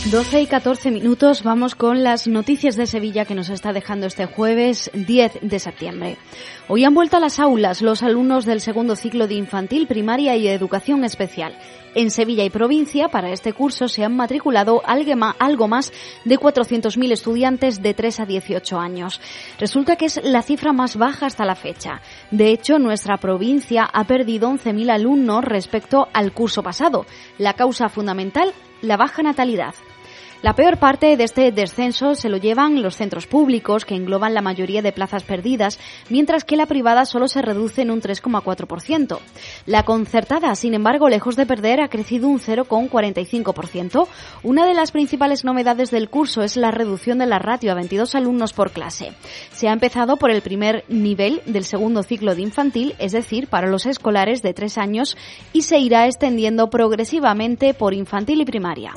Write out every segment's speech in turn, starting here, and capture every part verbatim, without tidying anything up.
doce y catorce minutos, vamos con las noticias de Sevilla que nos está dejando este jueves diez de septiembre. Hoy han vuelto a las aulas los alumnos del segundo ciclo de infantil, primaria y educación especial. En Sevilla y provincia, para este curso se han matriculado algo más de cuatrocientos mil estudiantes de tres a dieciocho años. Resulta que es la cifra más baja hasta la fecha. De hecho, nuestra provincia ha perdido once mil alumnos respecto al curso pasado. La causa fundamental, la baja natalidad. La peor parte de este descenso se lo llevan los centros públicos, que engloban la mayoría de plazas perdidas, mientras que la privada solo se reduce en un tres coma cuatro por ciento. La concertada, sin embargo, lejos de perder, ha crecido un cero coma cuarenta y cinco por ciento. Una de las principales novedades del curso es la reducción de la ratio a veintidós alumnos por clase. Se ha empezado por el primer nivel del segundo ciclo de infantil, es decir, para los escolares de tres años, y se irá extendiendo progresivamente por infantil y primaria.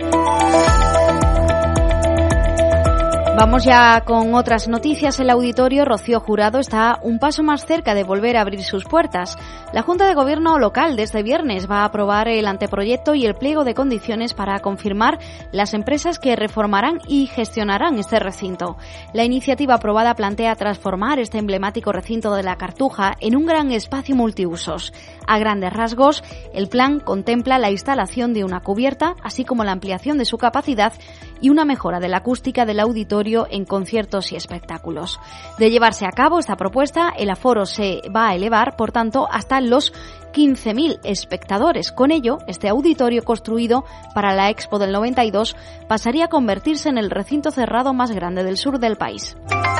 Vamos ya con otras noticias. El auditorio Rocío Jurado está un paso más cerca de volver a abrir sus puertas. La Junta de Gobierno local de este viernes va a aprobar el anteproyecto y el pliego de condiciones para confirmar las empresas que reformarán y gestionarán este recinto. La iniciativa aprobada plantea transformar este emblemático recinto de la Cartuja en un gran espacio multiusos. A grandes rasgos, el plan contempla la instalación de una cubierta, así como la ampliación de su capacidad y una mejora de la acústica del auditorio en conciertos y espectáculos. De llevarse a cabo esta propuesta, el aforo se va a elevar, por tanto, hasta los quince mil espectadores. Con ello, este auditorio construido para la Expo del noventa y dos pasaría a convertirse en el recinto cerrado más grande del sur del país.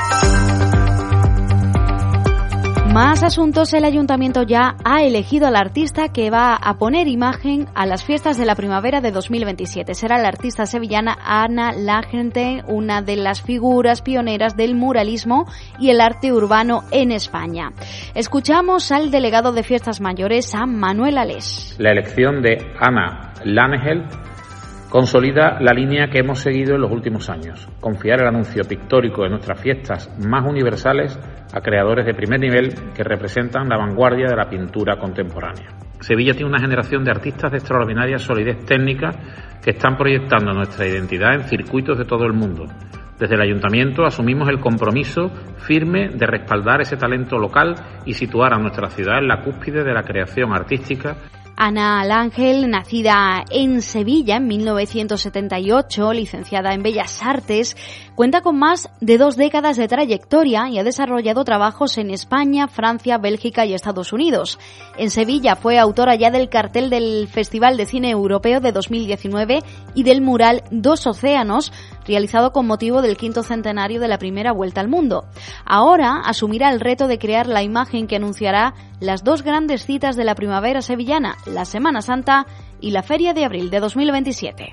Más asuntos. El ayuntamiento ya ha elegido al artista que va a poner imagen a las fiestas de la primavera de dos mil veintisiete. Será la artista sevillana Ana Lagente, una de las figuras pioneras del muralismo y el arte urbano en España. Escuchamos al delegado de Fiestas Mayores, a Manuel Alés. La elección de Ana Lagente consolida la línea que hemos seguido en los últimos años: confiar el anuncio pictórico de nuestras fiestas más universales a creadores de primer nivel que representan la vanguardia de la pintura contemporánea. Sevilla tiene una generación de artistas de extraordinaria solidez técnica que están proyectando nuestra identidad en circuitos de todo el mundo. Desde el Ayuntamiento asumimos el compromiso firme de respaldar ese talento local y situar a nuestra ciudad en la cúspide de la creación artística. Ana Lagente, nacida en Sevilla en mil novecientos setenta y ocho, licenciada en Bellas Artes, cuenta con más de dos décadas de trayectoria y ha desarrollado trabajos en España, Francia, Bélgica y Estados Unidos. En Sevilla fue autora ya del cartel del Festival de Cine Europeo de dos mil diecinueve y del mural Dos Océanos, realizado con motivo del quinto centenario de la primera vuelta al mundo. Ahora asumirá el reto de crear la imagen que anunciará las dos grandes citas de la primavera sevillana, la Semana Santa y la Feria de Abril de dos mil veintisiete.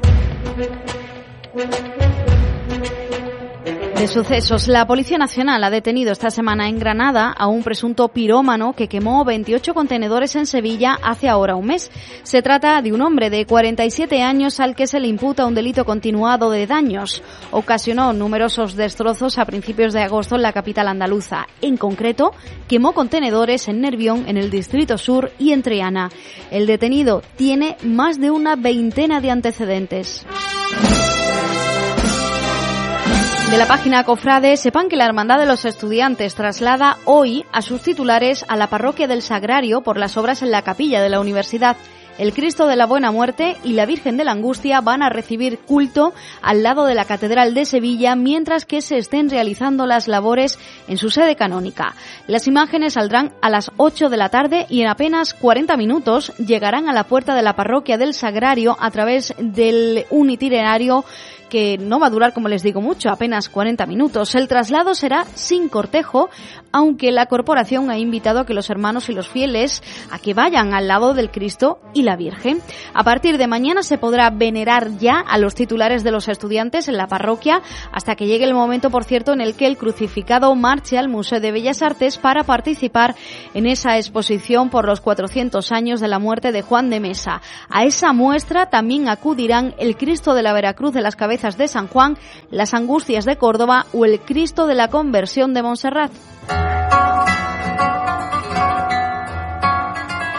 De sucesos, la Policía Nacional ha detenido esta semana en Granada a un presunto pirómano que quemó veintiocho contenedores en Sevilla hace ahora un mes. Se trata de un hombre de cuarenta y siete años al que se le imputa un delito continuado de daños. Ocasionó numerosos destrozos a principios de agosto en la capital andaluza. En concreto, quemó contenedores en Nervión, en el Distrito Sur y en Triana. El detenido tiene más de una veintena de antecedentes. De la página Cofrade, sepan que la Hermandad de los Estudiantes traslada hoy a sus titulares a la parroquia del Sagrario por las obras en la capilla de la universidad. El Cristo de la Buena Muerte y la Virgen de la Angustia van a recibir culto al lado de la Catedral de Sevilla, mientras que se estén realizando las labores en su sede canónica. Las imágenes saldrán a las ocho de la tarde y en apenas cuarenta minutos llegarán a la puerta de la parroquia del Sagrario a través de un itinerario que no va a durar, como les digo, mucho, apenas cuarenta minutos. El traslado será sin cortejo, aunque la corporación ha invitado a que los hermanos y los fieles a que vayan al lado del Cristo y la Virgen. A partir de mañana se podrá venerar ya a los titulares de los estudiantes en la parroquia, hasta que llegue el momento, por cierto, en el que el crucificado marche al Museo de Bellas Artes para participar en esa exposición por los cuatrocientos años de la muerte de Juan de Mesa. A esa muestra también acudirán el Cristo de la Veracruz de las Cabezas de San Juan, las Angustias de Córdoba o el Cristo de la Conversión de Montserrat.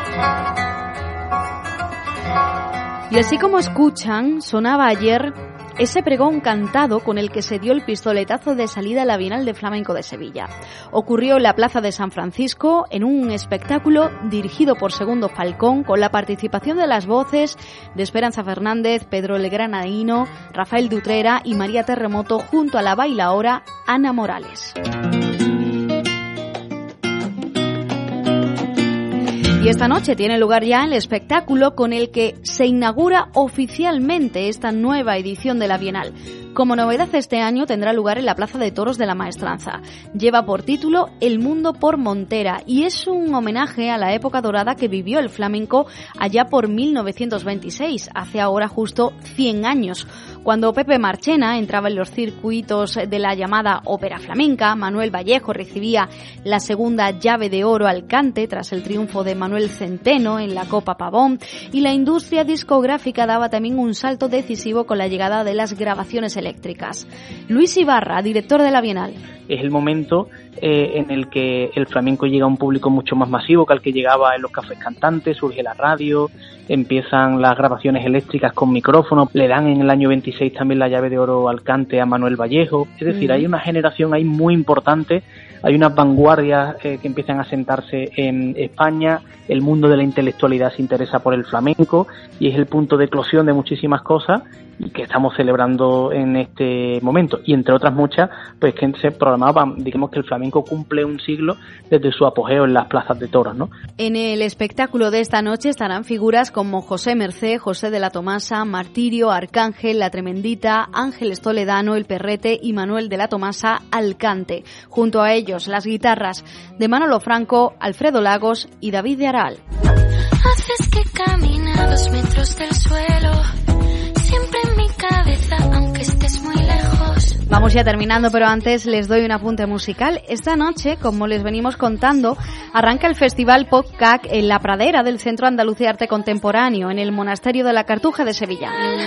Y así como escuchan, sonaba ayer ese pregón cantado con el que se dio el pistoletazo de salida a la Bienal de Flamenco de Sevilla. Ocurrió en la Plaza de San Francisco, en un espectáculo dirigido por Segundo Falcón, con la participación de las voces de Esperanza Fernández, Pedro el Granadino, Rafael de Utrera y María Terremoto, junto a la bailaora Ana Morales. Y esta noche tiene lugar ya el espectáculo con el que se inaugura oficialmente esta nueva edición de la Bienal. Como novedad, este año tendrá lugar en la Plaza de Toros de la Maestranza. Lleva por título El Mundo por Montera y es un homenaje a la época dorada que vivió el flamenco allá por mil novecientos veintiséis, hace ahora justo cien años. Cuando Pepe Marchena entraba en los circuitos de la llamada ópera flamenca, Manuel Vallejo recibía la segunda llave de oro al cante tras el triunfo de Manuel Centeno en la Copa Pavón, y la industria discográfica daba también un salto decisivo con la llegada de las grabaciones eléctricas. Luis Ibarra, director de la Bienal. Es el momento eh, en el que el flamenco llega a un público mucho más masivo que al que llegaba en los cafés cantantes, surge la radio, empiezan las grabaciones eléctricas con micrófono, le dan en el año veintiséis también la llave de oro al cante a Manuel Vallejo, es decir, mm. hay una generación ahí muy importante, hay unas vanguardias eh, que empiezan a sentarse en España, el mundo de la intelectualidad se interesa por el flamenco y es el punto de eclosión de muchísimas cosas que estamos celebrando en este momento, y entre otras muchas, pues que se programaban, digamos que el flamenco cumple un siglo desde su apogeo en las plazas de toros, ¿no? En el espectáculo de esta noche estarán figuras como José Mercé, José de la Tomasa, Martirio, Arcángel, La Tremendita, Ángeles Toledano, El Perrete y Manuel de la Tomasa al cante. Junto a ellos, las guitarras de Manolo Franco, Alfredo Lagos y David de Aral. Haces que camina dos metros del suelo, siempre en mi cabeza, aunque estés muy lejos. Vamos ya terminando, pero antes les doy un apunte musical. Esta noche, como les venimos contando, arranca el Festival PopCac en la pradera del Centro Andaluz de Arte Contemporáneo, en el Monasterio de la Cartuja de Sevilla.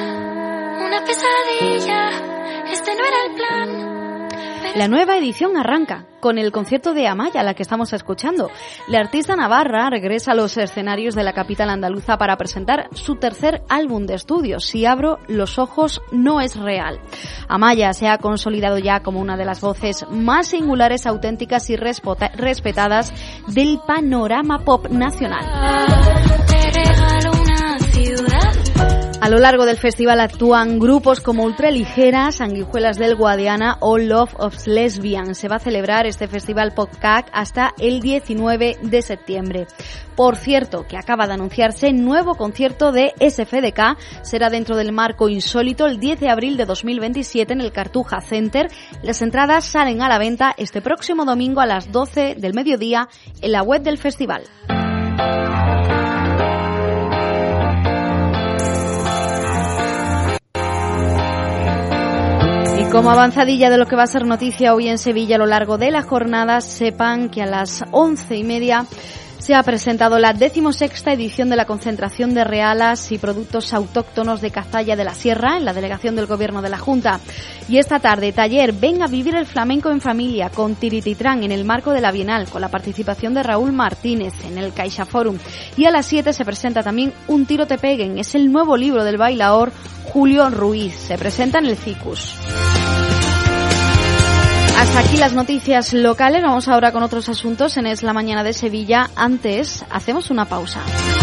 Una pesadilla, este no era el plan. La nueva edición arranca con el concierto de Amaya, la que estamos escuchando. La artista navarra regresa a los escenarios de la capital andaluza para presentar su tercer álbum de estudio, Si abro los ojos no es real. Amaya se ha consolidado ya como una de las voces más singulares, auténticas y respetadas del panorama pop nacional. Te regalo una ciudad. A lo largo del festival actúan grupos como Ultraligera, Sanguijuelas del Guadiana o Love of Lesbian. Se va a celebrar este festival PopCac hasta el diecinueve de septiembre. Por cierto, que acaba de anunciarse nuevo concierto de S F D K. Será dentro del marco insólito el diez de abril de dos mil veintisiete en el Cartuja Center. Las entradas salen a la venta este próximo domingo a las doce del mediodía en la web del festival. Como avanzadilla de lo que va a ser noticia hoy en Sevilla a lo largo de la jornada, sepan que a las once y media se ha presentado la decimosexta edición de la concentración de realas y productos autóctonos de Cazalla de la Sierra en la delegación del Gobierno de la Junta. Y esta tarde, taller Ven a vivir el flamenco en familia con Tirititrán en el marco de la Bienal, con la participación de Raúl Martínez en el Caixa Forum. Y a las siete se presenta también Un tiro te peguen, es el nuevo libro del bailaor Julio Ruiz. Se presenta en el Cicus. Hasta aquí las noticias locales. Vamos ahora con otros asuntos en Es la Mañana de Sevilla. Antes, hacemos una pausa.